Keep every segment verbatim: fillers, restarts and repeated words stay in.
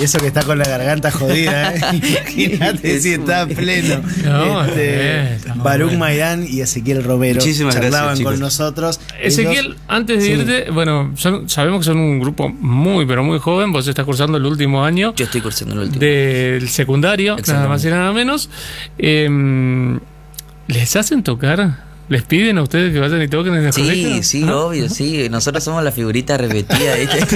Y eso que está con la garganta jodida, ¿eh? Imagínate si está pleno. No, este, eh, Baruch bueno. Maidán y Ezequiel Romero Muchísimas charlaban gracias, con chicos. nosotros. Ezequiel, Ellos, antes de sí. irte, bueno, son, sabemos que son un grupo muy, pero muy joven. Vos estás cursando el último año Yo estoy cursando el último. del secundario, nada más y nada menos. Eh, ¿Les hacen tocar? ¿Les piden a ustedes que vayan y toquen en el colegio? Sí, sí, ¿Ah? obvio, sí. Nosotros somos la figurita repetida,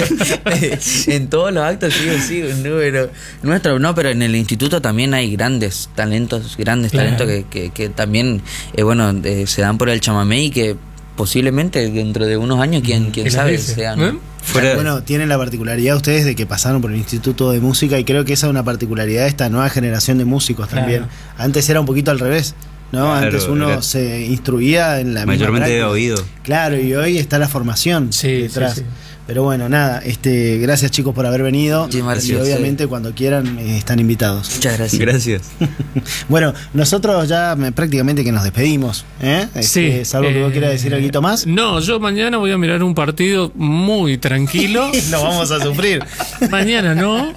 ¿viste? En todos los actos, sí o sí, un número nuestro. No, pero en el instituto también hay grandes talentos, grandes Claro. talentos que, que, que también, eh, bueno, eh, se dan por el chamamé y que posiblemente dentro de unos años, quién, quién ¿Qué les sabe, dice? sean... ¿Eh? Fuera, Bueno, tienen la particularidad ustedes de que pasaron por el Instituto de Música y creo que esa es una particularidad de esta nueva generación de músicos también. Claro. Antes era un poquito al revés, ¿no? Claro, Antes uno era- se instruía en la misma Mayormente de práctica. oído. Claro, y hoy está la formación Sí, detrás. sí, sí. Pero bueno, nada, este, gracias chicos por haber venido. Muchísimas Y gracias. obviamente cuando quieran eh, están invitados. muchas gracias. Gracias. Bueno, nosotros ya me- prácticamente que nos despedimos, ¿eh? Este, Sí. salvo que vos eh, quieras decir algo más. No, yo mañana voy a mirar un partido muy tranquilo. Lo vamos a sufrir. Mañana no.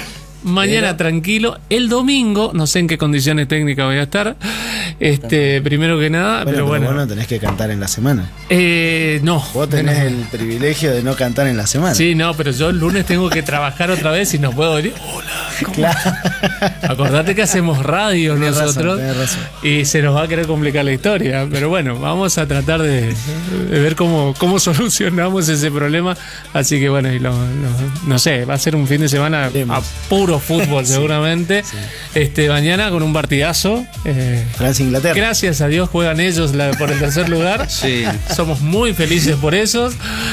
Mañana Pero- tranquilo. El domingo, no sé en qué condiciones técnicas voy a estar. Este, primero que nada, Bueno, pero bueno. vos no tenés que cantar en la semana. Eh, no. Vos tenés no. el privilegio de no cantar en la semana. Sí, no, pero yo el lunes tengo que trabajar otra vez y no puedo venir. Hola, ¿cómo Claro. Acordate que hacemos radio Tenés razón, nosotros tenés razón. y se nos va a querer complicar la historia. Pero bueno, vamos a tratar de, de ver cómo, cómo solucionamos ese problema. Así que bueno, y lo- lo- no sé, va a ser un fin de semana Vemos. a puro fútbol seguramente. Este mañana con un partidazo. Eh, Francia-Inglaterra. gracias a Dios juegan ellos la- por el tercer lugar. Sí. Somos muy felices por eso.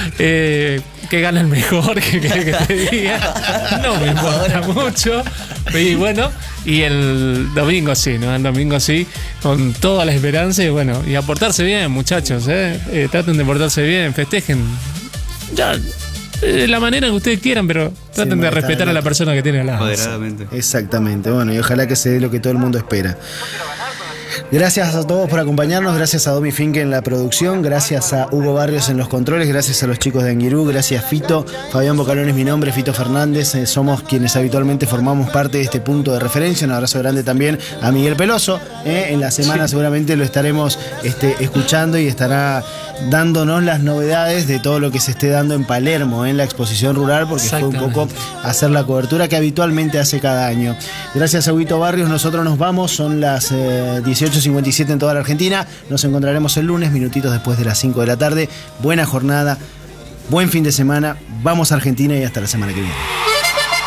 Eh, que gane el mejor, que, que, que te diga. No me importa mucho. Y bueno, y el domingo sí, ¿no? El domingo sí, con toda la esperanza y bueno, y a portarse bien, muchachos, ¿eh? Eh, traten de portarse bien, festejen. Ya, de la manera que ustedes quieran, pero traten de molestar respetar al a la otro. persona que tiene al lado. Moderadamente. Exactamente, bueno, y ojalá que se dé lo que todo el mundo espera. Gracias a todos por acompañarnos, gracias a Domi Finke en la producción, gracias a Hugo Barrios en los controles, gracias a los chicos de Anguirú, gracias Fito, Fabián Bocalón es mi nombre, Fito Fernández, eh, somos quienes habitualmente formamos parte de este punto de referencia. Un abrazo grande también a Miguel Peloso, eh, en la semana seguramente lo estaremos este, escuchando y estará dándonos las novedades de todo lo que se esté dando en Palermo, eh, en la exposición rural, porque fue un poco hacer la cobertura que habitualmente hace cada año. Gracias a Huguito Barrios, nosotros nos vamos, son las eh, dieciocho cincuenta y siete en toda la Argentina, nos encontraremos el lunes, minutitos después de las cinco de la tarde. Buena jornada, buen fin de semana, vamos a Argentina y hasta la semana que viene.